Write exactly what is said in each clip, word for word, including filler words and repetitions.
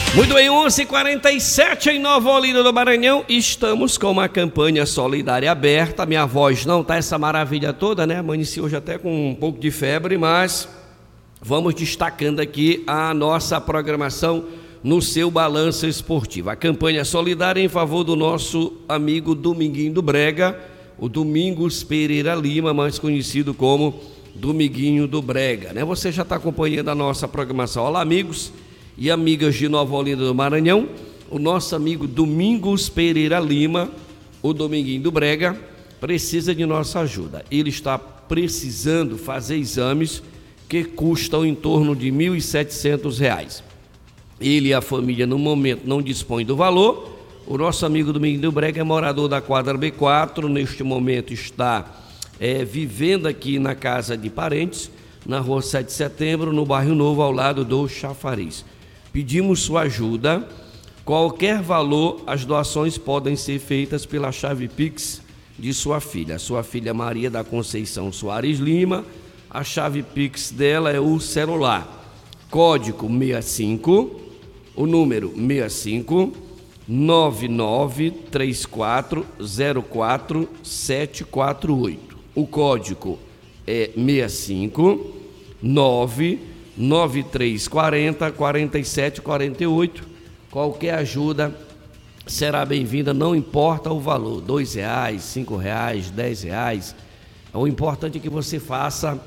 Muito bem, onze e quarenta e sete em Nova Olinda do Maranhão, estamos com uma campanha solidária aberta. Minha voz não tá essa maravilha toda, né? Amanheci hoje até com um pouco de febre, mas vamos destacando aqui a nossa programação no seu balanço esportivo. A campanha solidária em favor do nosso amigo Dominguinho do Brega, o Domingos Pereira Lima, mais conhecido como Dominguinho do Brega, né? Você já está acompanhando a nossa programação. Olá, amigos e amigas de Nova Olinda do Maranhão. O nosso amigo Domingos Pereira Lima, o Dominguinho do Brega, precisa de nossa ajuda. Ele está precisando fazer exames que custam em torno de mil e setecentos reais. Ele e a família, no momento, não dispõem do valor. O nosso amigo Dominguinho do Brega é morador da quadra B quatro, neste momento está é, vivendo aqui na casa de parentes, na rua sete de setembro, no bairro Novo, ao lado do Chafariz. Pedimos sua ajuda. Qualquer valor, as doações podem ser feitas pela chave Pix de sua filha. Sua filha Maria da Conceição Soares Lima. A chave Pix dela é o celular. Código sessenta e cinco, o número sessenta e cinco, nove nove três quatro zero quatro sete quatro oito. O código é sessenta e cinco, nove nove três quatro zero quatro sete quatro oito. Qualquer ajuda será bem-vinda, não importa o valor, dois reais, cinco reais, dez reais. O importante é que você faça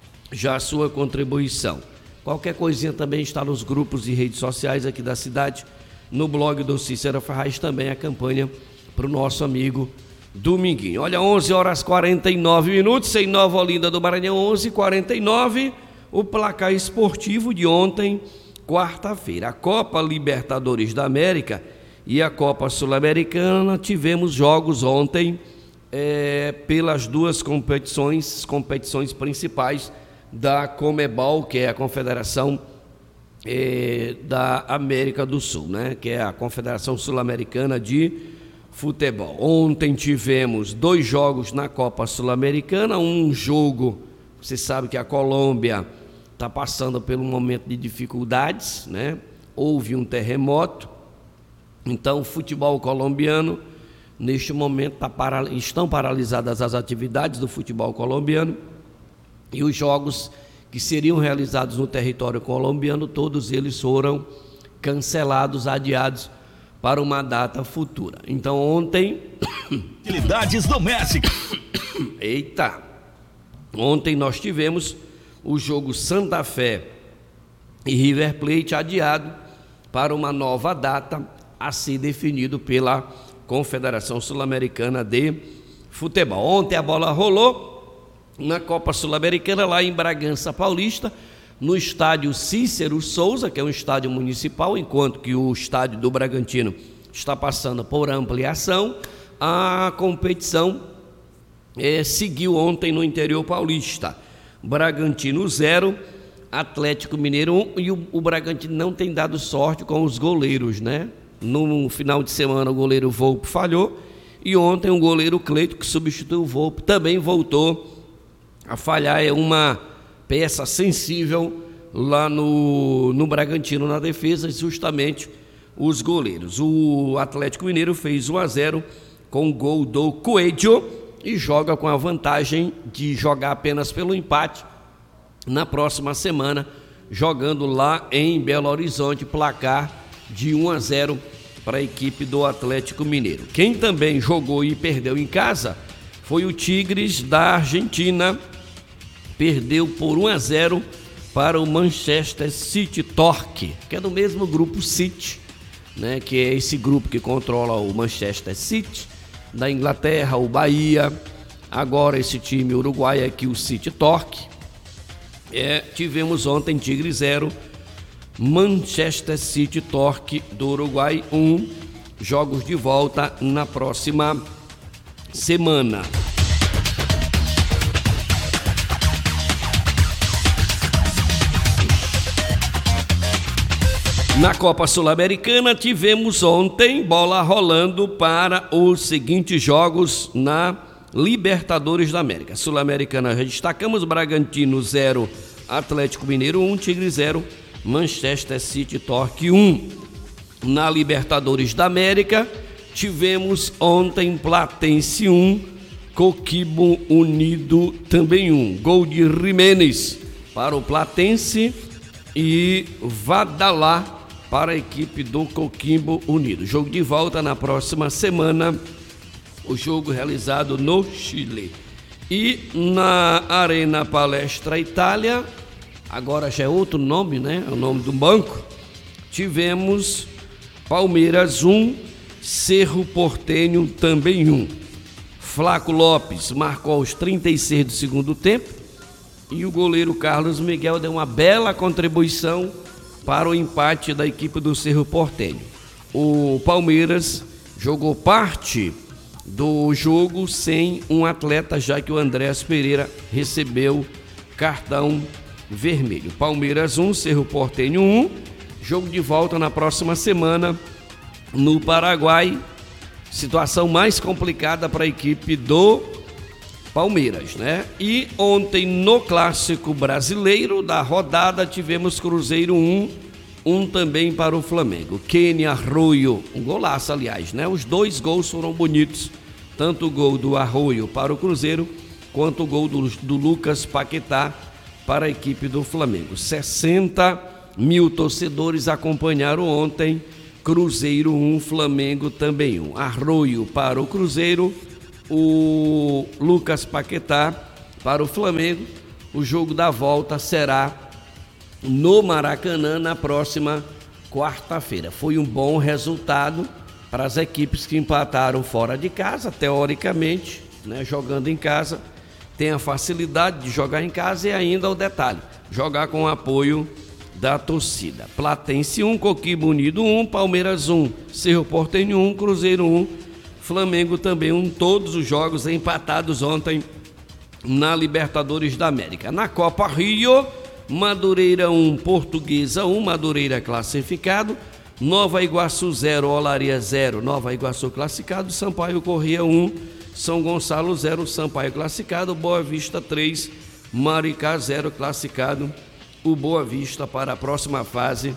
já a sua contribuição. Qualquer coisinha também está nos grupos e redes sociais aqui da cidade, no blog do Cícero Ferraz, também a campanha para o nosso amigo Dominguinho. Olha, onze horas e quarenta e nove minutos em Nova Olinda do Maranhão, onze e quarenta e nove. O placar esportivo de ontem, quarta-feira. A Copa Libertadores da América e a Copa Sul-Americana, tivemos jogos ontem é, pelas duas competições, competições principais da Conmebol, que é a Confederação é, da América do Sul, né? Que é a Confederação Sul-Americana de Futebol. Ontem tivemos dois jogos na Copa Sul-Americana, um jogo, você sabe que a Colômbia está passando por um momento de dificuldades, né? Houve um terremoto, então o futebol colombiano, neste momento, tá para... estão paralisadas as atividades do futebol colombiano e os jogos que seriam realizados no território colombiano, todos eles foram cancelados, adiados para uma data futura. Então ontem... Utilidades domésticas. Eita! Ontem nós tivemos o jogo Santa Fé e River Plate adiado para uma nova data a ser definido pela Confederação Sul-Americana de Futebol. Ontem a bola rolou na Copa Sul-Americana lá em Bragança Paulista, no estádio Cícero Souza, que é um estádio municipal, enquanto que o estádio do Bragantino está passando por ampliação. A competição é, seguiu ontem no interior paulista. Bragantino zero, Atlético Mineiro um, e o, o Bragantino não tem dado sorte com os goleiros, né? No final de semana o goleiro Volpe falhou e ontem o goleiro Cleito, que substituiu o Volpe, também voltou a falhar. É uma peça sensível lá no, no Bragantino na defesa, justamente os goleiros. O Atlético Mineiro fez um a zero com o gol do Coelho e joga com a vantagem de jogar apenas pelo empate na próxima semana, jogando lá em Belo Horizonte, placar de um a zero para a equipe do Atlético Mineiro. Quem também jogou e perdeu em casa foi o Tigres da Argentina, perdeu por um a zero para o Manchester City Torque, que é do mesmo grupo City, né, que é esse grupo que controla o Manchester City da Inglaterra, o Bahia. Agora esse time uruguaio aqui, o City Torque. É, tivemos ontem Tigre zero, Manchester City Torque do Uruguai um. Jogos de volta na próxima semana. Na Copa Sul-Americana tivemos ontem bola rolando para os seguintes jogos na Libertadores da América. Sul-Americana já destacamos: Bragantino zero, Atlético Mineiro um, Tigre zero, Manchester City Torque um. Na Libertadores da América, tivemos ontem Platense um, Coquimbo Unido também um. Gol de Jimenez para o Platense e Vadalá para a equipe do Coquimbo Unido. Jogo de volta na próxima semana, o jogo realizado no Chile. E na Arena Palestra Itália, agora já é outro nome, né? É o nome do banco. Tivemos Palmeiras um, Cerro Porteño também um. Flaco Lopes marcou aos trinta e seis do segundo tempo e o goleiro Carlos Miguel deu uma bela contribuição para o empate da equipe do Cerro Porteño. O Palmeiras jogou parte do jogo sem um atleta, já que o Andrés Pereira recebeu cartão vermelho. Palmeiras um, Cerro Porteño um. Jogo de volta na próxima semana no Paraguai. Situação mais complicada para a equipe do Palmeiras, né? E ontem no Clássico Brasileiro da rodada tivemos Cruzeiro um, um também para o Flamengo. Kenny Arroyo, um golaço aliás, né? Os dois gols foram bonitos, tanto o gol do Arroyo para o Cruzeiro, quanto o gol do, do Lucas Paquetá para a equipe do Flamengo. sessenta mil torcedores acompanharam ontem Cruzeiro um, Flamengo também um. Arroyo para o Cruzeiro, o Lucas Paquetá para o Flamengo. O jogo da volta será no Maracanã na próxima quarta-feira. Foi um bom resultado para as equipes que empataram fora de casa, teoricamente, né, jogando em casa, tem a facilidade de jogar em casa e ainda o detalhe, jogar com o apoio da torcida. Platense um, Coquimbo Unido um, Palmeiras um, Cerro Porteño um, Cruzeiro um, Flamengo também um. Todos os jogos empatados ontem na Libertadores da América. Na Copa Rio, Madureira um, Portuguesa um, Madureira classificado, Nova Iguaçu zero, Olaria zero, Nova Iguaçu classificado, Sampaio Corrêa um, São Gonçalo zero, Sampaio classificado, Boa Vista três, Maricá zero classificado, o Boa Vista para a próxima fase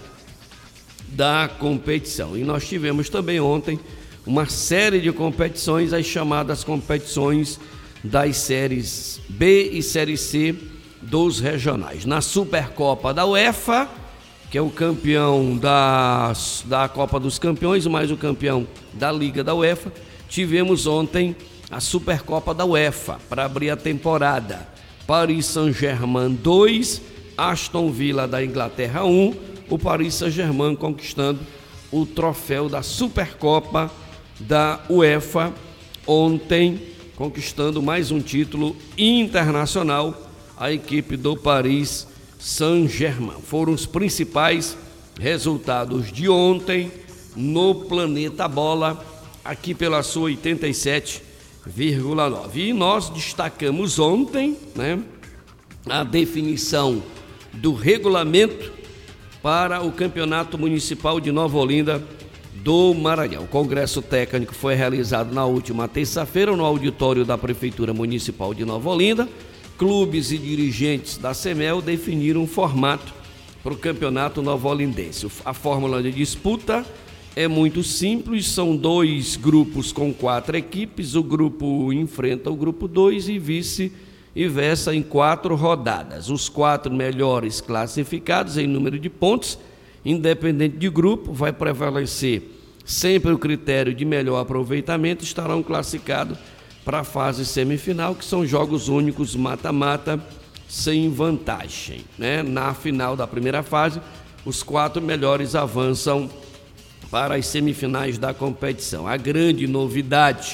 da competição. E nós tivemos também ontem uma série de competições, as chamadas competições das séries B e série C dos regionais. Na Supercopa da UEFA, que é o campeão da, da Copa dos Campeões, mais o campeão da Liga da UEFA, tivemos ontem a Supercopa da UEFA para abrir a temporada. Paris Saint-Germain dois, Aston Villa da Inglaterra um, o Paris Saint-Germain conquistando o troféu da Supercopa da UEFA ontem, conquistando mais um título internacional, a equipe do Paris Saint-Germain. Foram os principais resultados de ontem no Planeta Bola, aqui pela sua oitenta e sete vírgula nove. E nós destacamos ontem, né, a definição do regulamento para o Campeonato Municipal de Nova Olinda do Maranhão. O Congresso Técnico foi realizado na última terça-feira no auditório da Prefeitura Municipal de Nova Olinda. Clubes e dirigentes da CEMEL definiram um formato para o Campeonato Nova-Olindense. A fórmula de disputa é muito simples, são dois grupos com quatro equipes, o grupo enfrenta o grupo dois e vice-versa em quatro rodadas. Os quatro melhores classificados em número de pontos, independente de grupo, vai prevalecer sempre o critério de melhor aproveitamento, estarão classificados para a fase semifinal, que são jogos únicos mata-mata, sem vantagem, né? Na final da primeira fase, os quatro melhores avançam para as semifinais da competição. A grande novidade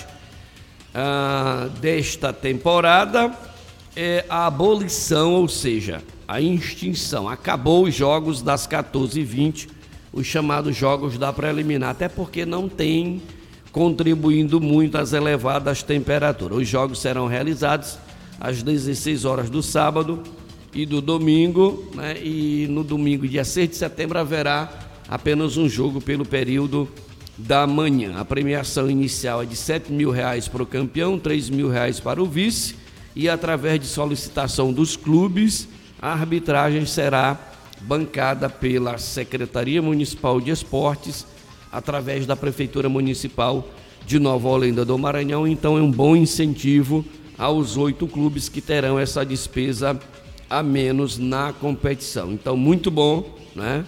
ah, desta temporada é a abolição, ou seja, a extinção. Acabou os jogos das quatorze e vinte, os chamados jogos da preliminar, até porque não tem contribuindo muito às elevadas temperaturas. Os jogos serão realizados às dezesseis horas do sábado e do domingo, né? E no domingo, dia seis de setembro, haverá apenas um jogo pelo período da manhã. A premiação inicial é de sete mil reais para o campeão, três mil reais para o vice, e através de solicitação dos clubes, a arbitragem será bancada pela Secretaria Municipal de Esportes, através da Prefeitura Municipal de Nova Olinda do Maranhão. Então é um bom incentivo aos oito clubes que terão essa despesa a menos na competição. Então, muito bom, né,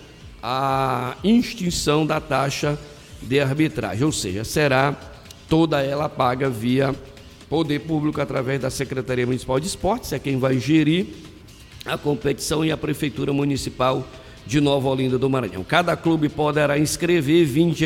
a extinção da taxa de arbitragem, ou seja, será toda ela paga via Poder Público através da Secretaria Municipal de Esportes, é quem vai gerir a competição, e a Prefeitura Municipal de Nova Olinda do Maranhão. Cada clube poderá inscrever vinte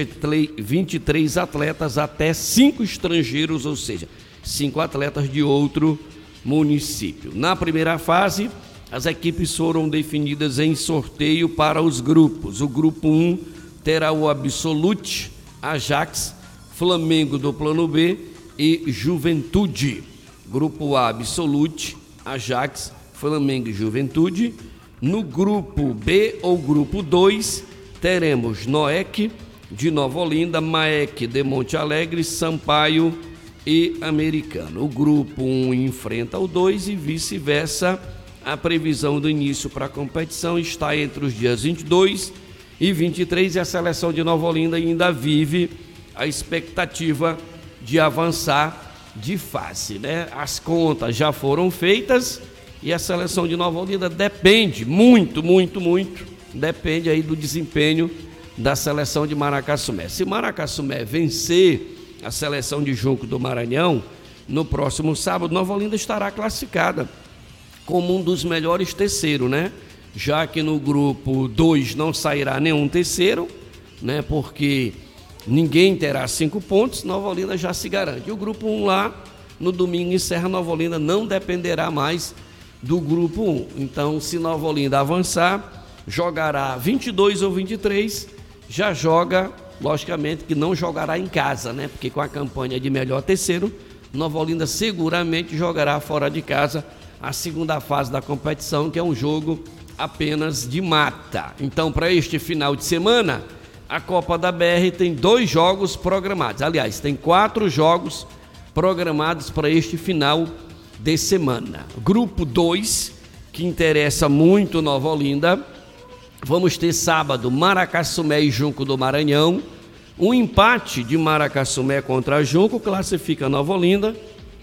e três atletas até cinco estrangeiros, ou seja, cinco atletas de outro município. Na primeira fase, as equipes foram definidas em sorteio para os grupos. O grupo um terá o Absolute, Ajax, Flamengo do Plano B e Juventude. Grupo A, Absolute, Ajax, Flamengo e Juventude. No grupo B ou grupo dois, teremos Noec de Nova Olinda, Maek de Monte Alegre, Sampaio e Americano. O grupo um enfrenta o dois e vice-versa. A previsão do início para a competição está entre os dias vinte e dois e vinte e três, e a seleção de Nova Olinda ainda vive a expectativa de avançar de fase, né? As contas já foram feitas e a seleção de Nova Olinda depende muito, muito, muito, depende aí do desempenho da seleção de Maracassumé. Se Maracassumé vencer a seleção de Junco do Maranhão, no próximo sábado, Nova Olinda estará classificada como um dos melhores terceiros, né? Já que no grupo dois não sairá nenhum terceiro, né? Porque ninguém terá cinco pontos, Nova Olinda já se garante. O grupo um lá, no domingo, encerra. Nova Olinda não dependerá mais do grupo um. Então, se Nova Olinda avançar, jogará vinte e dois ou vinte e três, já joga, logicamente que não jogará em casa, né? Porque com a campanha de melhor terceiro, Nova Olinda seguramente jogará fora de casa a segunda fase da competição, que é um jogo apenas de mata. Então, para este final de semana, a Copa da B R tem dois jogos programados. Aliás, tem quatro jogos programados para este final de semana. Grupo dois, que interessa muito Nova Olinda. Vamos ter sábado Maracassumé e Junco do Maranhão. Um empate de Maracassumé contra Junco classifica Nova Olinda.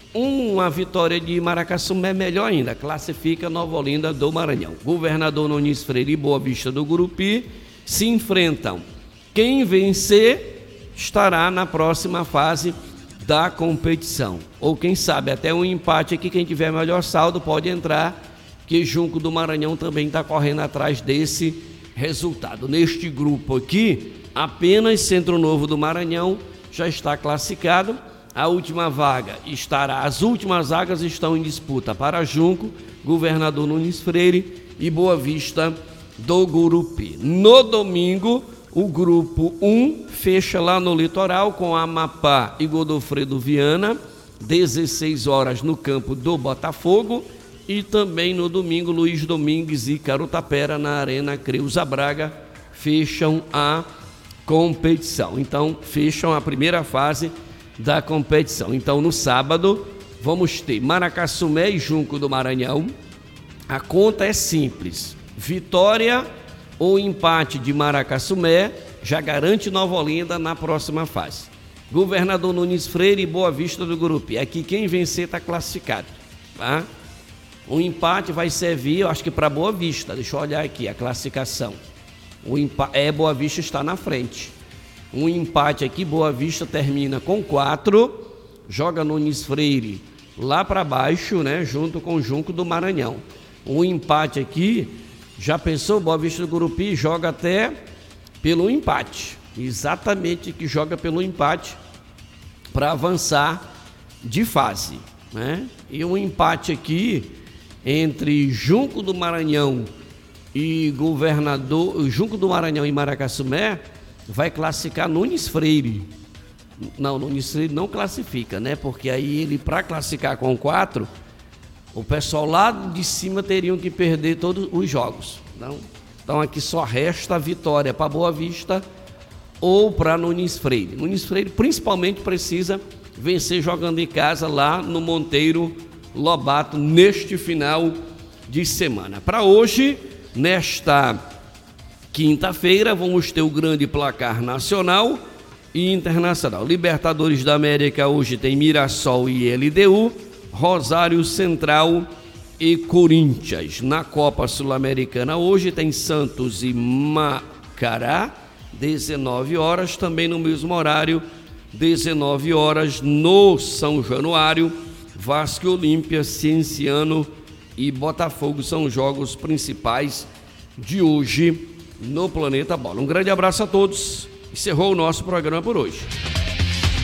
Uma vitória de Maracassumé, melhor ainda, classifica Nova Olinda do Maranhão. Governador Nunes Freire e Boa Vista do Gurupi se enfrentam. Quem vencer estará na próxima fase da competição. Ou quem sabe até um empate aqui, quem tiver melhor saldo pode entrar, que Junco do Maranhão também está correndo atrás desse resultado. Neste grupo aqui, apenas Centro Novo do Maranhão já está classificado. A última vaga estará, as últimas vagas estão em disputa para Junco, Governador Nunes Freire e Boa Vista do Gurupi. No domingo, o grupo um fecha lá no litoral com Amapá e Godofredo Viana, dezesseis horas no campo do Botafogo, e também no domingo Luiz Domingues e Carutapera na Arena Creuza Braga fecham a competição. Então, fecham a primeira fase da competição. Então, no sábado, vamos ter Maracassumé e Junco do Maranhão. A conta é simples. Vitória ou empate de Maracassumé já garante Nova Olinda na próxima fase. Governador Nunes Freire e Boa Vista do Gurupi. Aqui quem vencer está classificado, tá? Um empate vai servir, eu acho que para Boa Vista. Deixa eu olhar aqui a classificação. O empate, é, Boa Vista está na frente. Um empate aqui, Boa Vista termina com quatro, joga Nunes Freire lá para baixo, né, junto com o Junco do Maranhão. Um empate aqui, já pensou, Boa Vista do Gurupi joga até pelo empate, exatamente que joga pelo empate para avançar de fase, né? E um empate aqui entre Junco do Maranhão e Governador, Junco do Maranhão e Maracassumé, vai classificar Nunes Freire. Não, Nunes Freire não classifica, né? Porque aí ele, para classificar com quatro, o pessoal lá de cima teriam que perder todos os jogos. Então, então aqui só resta a vitória para Boa Vista ou para Nunes Freire. Nunes Freire principalmente precisa vencer jogando em casa lá no Monteiro Lobato neste final de semana. Para hoje, nesta Quinta-feira vamos ter o grande placar nacional e internacional. Libertadores da América hoje tem Mirassol e L D U, Rosário Central e Corinthians. Na Copa Sul-Americana hoje tem Santos e Macará, dezenove horas, também no mesmo horário, dezenove horas, no São Januário, Vasco e Olímpia, Cienciano e Botafogo são os jogos principais de hoje no Planeta Bola. Um grande abraço a todos. Encerrou o nosso programa por hoje.